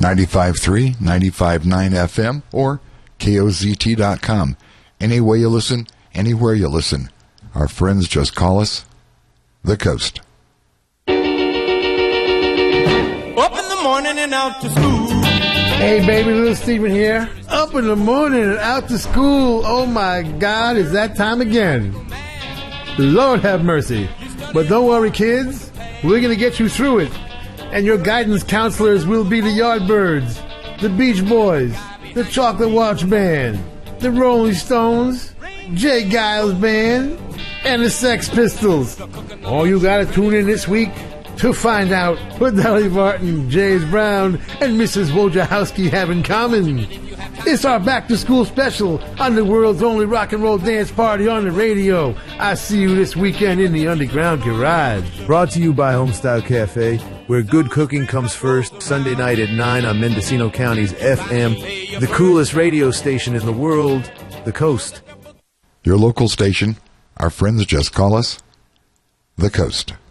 95.3, 95.9 FM, or KOZT.com. Any way you listen, anywhere you listen. Our friends just call us The Coast. Up in the morning and out to school. Hey, baby, little Steven here. Up in the morning and out to school. Oh, my God, is that time again. Lord have mercy. But don't worry, kids. We're going to get you through it. And your guidance counselors will be the Yardbirds, the Beach Boys, the Chocolate Watch Band, the Rolling Stones, Jay Giles Band, and the Sex Pistols. All you got to tune in this week to find out what Dolly Parton, James Brown, and Mrs. Wojciechowski have in common. It's our back-to-school special on the world's only rock and roll dance party on the radio. I see you this weekend in the Underground Garage. Brought to you by Homestyle Cafe, where good cooking comes first, Sunday night at 9 on Mendocino County's FM, the coolest radio station in the world, The Coast. Your local station, our friends just call us The Coast.